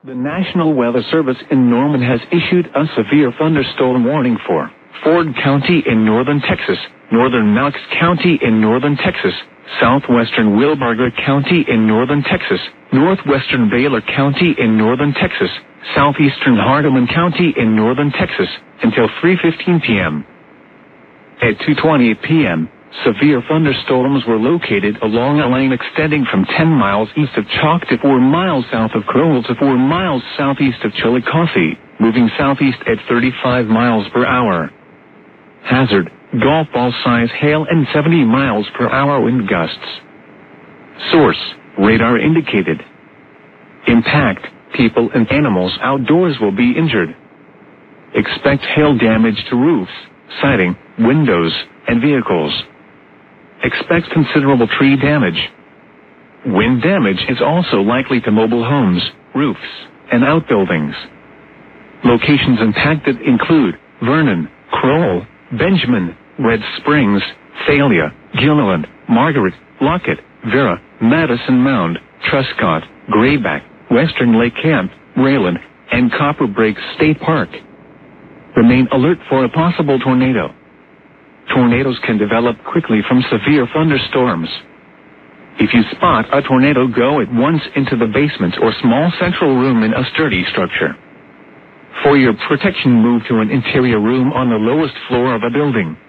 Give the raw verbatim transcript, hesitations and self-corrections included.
The National Weather Service in Norman has issued a severe thunderstorm warning for Ford County in northern Texas, northern Knox County in northern Texas, southwestern Wilbarger County in northern Texas, northwestern Baylor County in northern Texas, southeastern Hardeman County in northern Texas, until three fifteen p.m. At two twenty p.m., severe thunderstorms were located along a lane extending from ten miles east of Chalk to four miles south of Crowell to four miles southeast of Chillicothe, moving southeast at thirty-five miles per hour. Hazard, golf ball size hail and seventy miles per hour wind gusts. Source, radar indicated. Impact, people and animals outdoors will be injured. Expect hail damage to roofs, siding, windows, and vehicles. Expect considerable tree damage. Wind damage is also likely to mobile homes, roofs, and outbuildings. Locations impacted include Vernon, Crowell, Benjamin, Red Springs, Thalia, Gilliland, Margaret, Lockett, Vera, Madison Mound, Truscott, Grayback, Western Lake Camp, Rayland, and Copper Break State Park. Remain alert for a possible tornado. Tornadoes can develop quickly from severe thunderstorms. If you spot a tornado, go at once into the basement or small central room in a sturdy structure. For your protection, move to an interior room on the lowest floor of a building.